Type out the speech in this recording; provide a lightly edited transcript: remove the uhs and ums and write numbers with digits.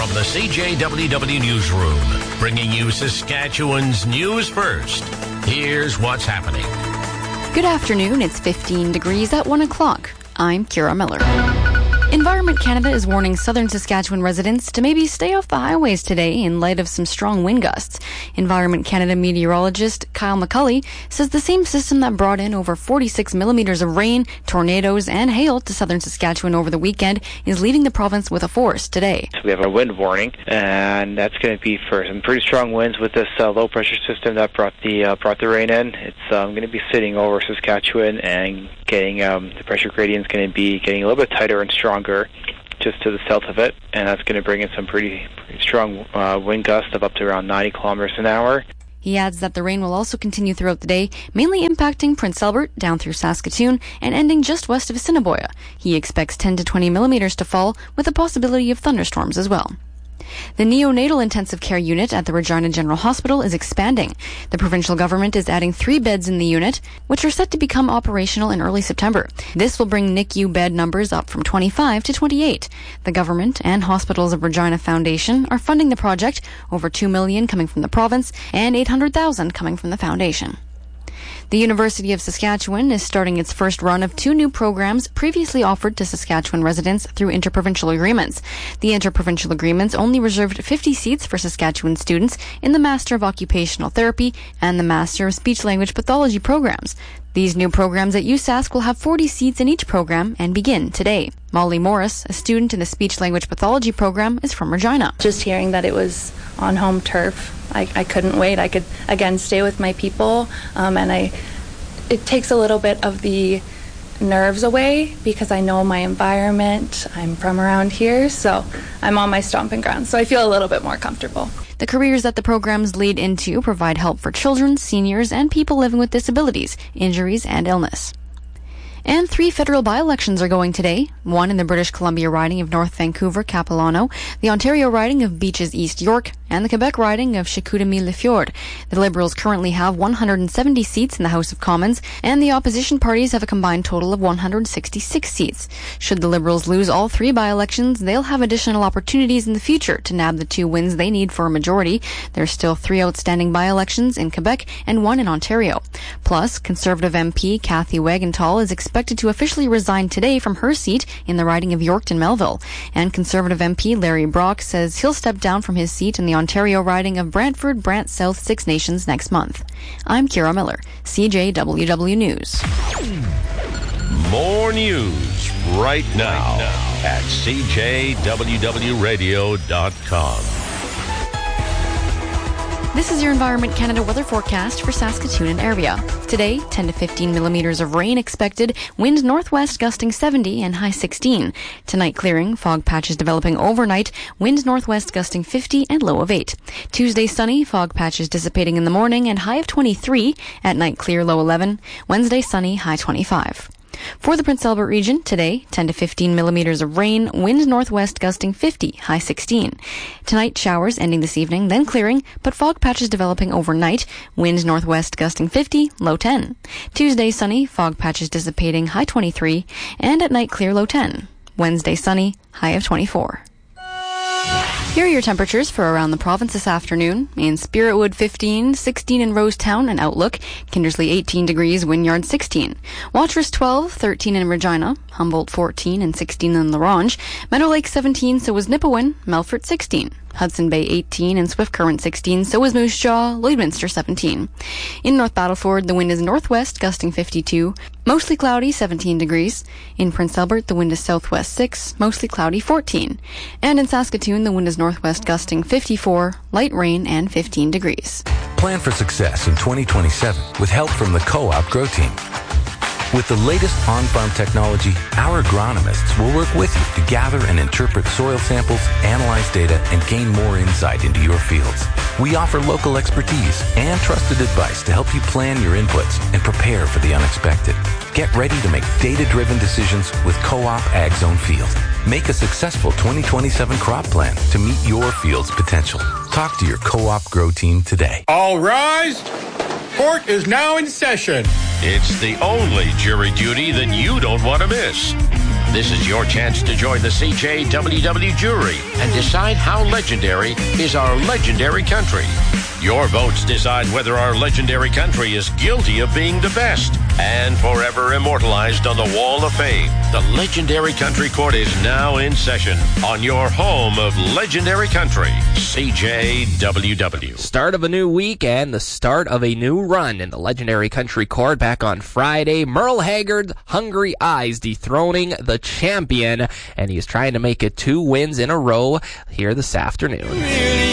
the CJWW Newsroom, bringing you Saskatchewan's news first. Here's what's happening. Good afternoon. It's 15 degrees at 1 o'clock. I'm Kira Miller. Environment Canada is warning southern Saskatchewan residents to maybe stay off the highways today in light of some strong wind gusts. Environment Canada meteorologist Kyle McCulley says the same system that brought in over 46 millimeters of rain, tornadoes, and hail to southern Saskatchewan over the weekend is leaving the province with a force today. We have a wind warning, and that's going to be for some pretty strong winds with this low pressure system that brought the rain in. It's going to be sitting over Saskatchewan and getting the pressure gradient's going to be getting a little bit tighter and stronger just to the south of it, and that's going to bring in some pretty strong wind gusts of up to around 90 kilometers an hour. He adds that the rain will also continue throughout the day, mainly impacting Prince Albert down through Saskatoon and ending just west of Assiniboia. He expects 10 to 20 millimeters to fall, with a possibility of thunderstorms as well. The neonatal intensive care unit at the Regina General Hospital is expanding. The provincial government is adding 3 beds in the unit, which are set to become operational in early September. This will bring NICU bed numbers up from 25 to 28. The government and Hospitals of Regina Foundation are funding the project, over $2 million coming from the province and $800,000 coming from the foundation. The University of Saskatchewan is starting its first run of 2 new programs previously offered to Saskatchewan residents through interprovincial agreements. The interprovincial agreements only reserved 50 seats for Saskatchewan students in the Master of Occupational Therapy and the Master of Speech-Language Pathology programs. These new programs at USask will have 40 seats in each program and begin today. Molly Morris, a student in the Speech-Language Pathology program, is from Regina. Just hearing that it was on home turf, I couldn't wait. I could, again, stay with my people, and it takes a little bit of the nerves away because I know my environment. I'm from around here, so I'm on my stomping ground, so I feel a little bit more comfortable. The careers that the programs lead into provide help for children, seniors, and people living with disabilities, injuries, and illness. And 3 federal by-elections are going today. One in the British Columbia riding of North Vancouver, Capilano, the Ontario riding of Beaches East York, and the Quebec riding of Chicoutimi-Le-Fjord. The Liberals currently have 170 seats in the House of Commons, and the opposition parties have a combined total of 166 seats. Should the Liberals lose all 3 by-elections, they'll have additional opportunities in the future to nab the 2 wins they need for a majority. There's still 3 outstanding by-elections in Quebec and 1 in Ontario. Plus, Conservative MP Kathy Wagenthal is expected to officially resign today from her seat in the riding of Yorkton-Melville. And Conservative MP Larry Brock says he'll step down from his seat in the Ontario riding of Brantford, Brant South Six Nations next month. I'm Kira Miller, CJWW News. More news right now at CJWWRadio.com. This is your Environment Canada weather forecast for Saskatoon and area. Today, 10 to 15 millimeters of rain expected, wind northwest gusting 70 and high 16. Tonight clearing, fog patches developing overnight, wind northwest gusting 50 and low of 8. Tuesday sunny, fog patches dissipating in the morning and high of 23. At night clear, low 11. Wednesday sunny, high 25. For the Prince Albert region, today, 10 to 15 millimeters of rain, wind northwest gusting 50, high 16. Tonight, showers ending this evening, then clearing, but fog patches developing overnight, wind northwest gusting 50, low 10. Tuesday, sunny, fog patches dissipating, high 23, and at night, clear, low 10. Wednesday, sunny, high of 24. Here are your temperatures for around the province this afternoon. In Spiritwood, 15, 16 in Rosetown and Outlook, Kindersley 18 degrees, Wynyard 16. Watrous 12, 13 in Regina, Humboldt 14 and 16 in La Ronge, Meadow Lake 17, so was Nipawin, Melfort 16. Hudson Bay 18 and Swift Current 16, so is Moose Jaw, Lloydminster 17. In North Battleford, the wind is northwest, gusting 52, mostly cloudy 17 degrees. In Prince Albert, the wind is southwest 6, mostly cloudy 14. And in Saskatoon, the wind is northwest, gusting 54, light rain and 15 degrees. Plan for success in 2027 with help from the Co-op Grow Team. With the latest on-farm technology, our agronomists will work with you to gather and interpret soil samples, analyze data, and gain more insight into your fields. We offer local expertise and trusted advice to help you plan your inputs and prepare for the unexpected. Get ready to make data-driven decisions with Co-op Ag Zone Field. Make a successful 2027 crop plan to meet your field's potential. Talk to your Co-op Grow Team today. All rise. Court is now in session. It's the only jury duty that you don't want to miss. This is your chance to join the CJWW jury and decide how legendary is our legendary country. Your votes decide whether our legendary country is guilty of being the best and forever immortalized on the Wall of Fame. The Legendary Country Court is now in session on your home of legendary country, CJWW. Start of a new week and the start of a new run in the Legendary Country Court. Back on Friday, Merle Haggard's Hungry Eyes dethroning the champion, and he's trying to make it 2 wins in a row here this afternoon.